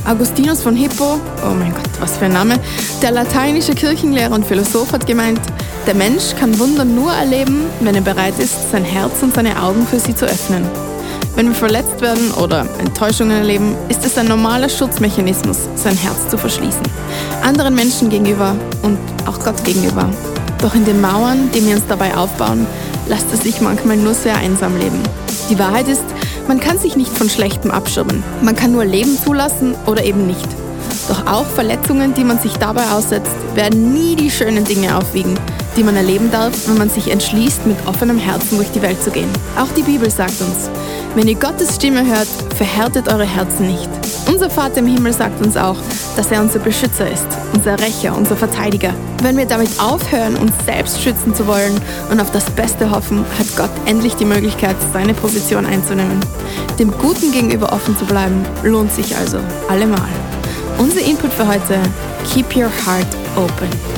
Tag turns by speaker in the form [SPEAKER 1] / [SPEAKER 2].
[SPEAKER 1] Augustinus von Hippo, oh mein Gott, was für ein Name, der lateinische Kirchenlehrer und Philosoph hat gemeint, der Mensch kann Wunder nur erleben, wenn er bereit ist, sein Herz und seine Augen für sie zu öffnen. Wenn wir verletzt werden oder Enttäuschungen erleben, ist es ein normaler Schutzmechanismus, sein Herz zu verschließen. Anderen Menschen gegenüber und auch Gott gegenüber. Doch in den Mauern, die wir uns dabei aufbauen, lässt es sich manchmal nur sehr einsam leben. Die Wahrheit ist, man kann sich nicht von Schlechtem abschirmen. Man kann nur Leben zulassen oder eben nicht. Doch auch Verletzungen, die man sich dabei aussetzt, werden nie die schönen Dinge aufwiegen, die man erleben darf, wenn man sich entschließt, mit offenem Herzen durch die Welt zu gehen. Auch die Bibel sagt uns, wenn ihr Gottes Stimme hört, verhärtet eure Herzen nicht. Unser Vater im Himmel sagt uns auch, dass er unser Beschützer ist, unser Rächer, unser Verteidiger. Wenn wir damit aufhören, uns selbst schützen zu wollen und auf das Beste hoffen, hat Gott endlich die Möglichkeit, seine Position einzunehmen. Dem Guten gegenüber offen zu bleiben, lohnt sich also allemal. Unser Input für heute: Keep your heart open.